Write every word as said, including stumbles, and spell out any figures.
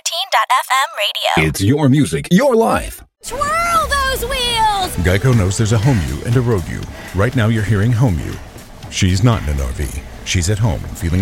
fourteen dot F M radio. It's your music, your life. Twirl those wheels! Geico knows there's a home you and a road you. Right now you're hearing home you. She's not in an R V. She's at home feeling